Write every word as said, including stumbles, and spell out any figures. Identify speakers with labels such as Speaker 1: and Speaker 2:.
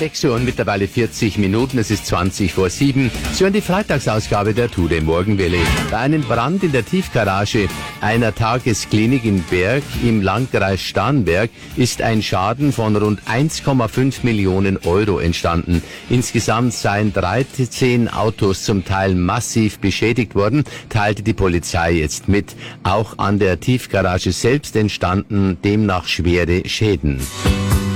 Speaker 1: sechs Uhr und mittlerweile vierzig Minuten, es ist zwanzig vor sieben. Sie hören die Freitagsausgabe der Today Morgenwelle. Bei einem Brand in der Tiefgarage einer Tagesklinik in Berg im Landkreis Starnberg ist ein Schaden von rund eins Komma fünf Millionen Euro entstanden. Insgesamt seien dreizehn Autos zum Teil massiv beschädigt worden, teilte die Polizei jetzt mit. Auch an der Tiefgarage selbst entstanden demnach schwere Schäden.